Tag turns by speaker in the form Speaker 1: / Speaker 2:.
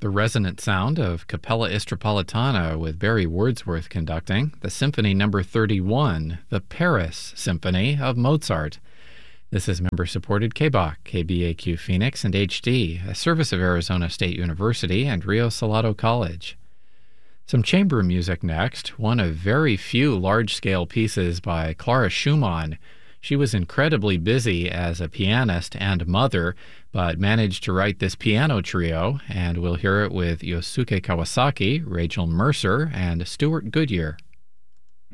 Speaker 1: The resonant sound of Capella Istropolitana with Barry Wordsworth conducting the Symphony No. 31, the Paris Symphony of Mozart. This is member-supported KBOC, KBAQ Phoenix, and HD, a service of Arizona State University and Rio Salado College. Some chamber music next, one of very few large-scale pieces by Clara Schumann. She was incredibly busy as a pianist and mother, but managed to write this piano trio, and we'll hear it with Yosuke Kawasaki, Rachel Mercer, and Stuart Goodyear.